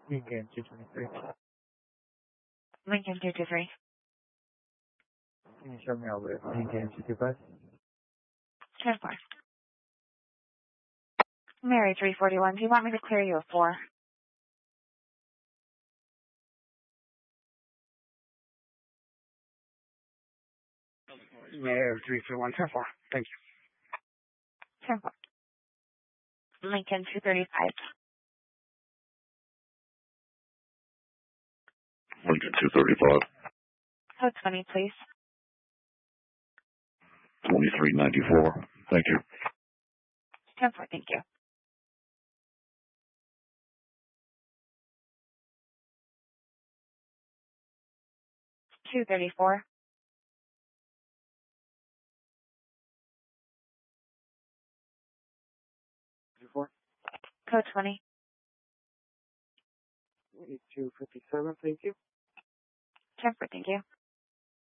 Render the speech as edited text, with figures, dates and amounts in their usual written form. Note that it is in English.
Lincoln 223. Lincoln 223. Can you show me over Lincoln 225? 10-4. Mary 341. Do you want me to clear you a 4? Mayor 341, 10-4. Thank you. 10-4. Lincoln 235. Lincoln 235. Code 20, please. 2394. Thank you. 10-4, thank you. $234. Code 20. 8257, thank you. 10-4, thank you.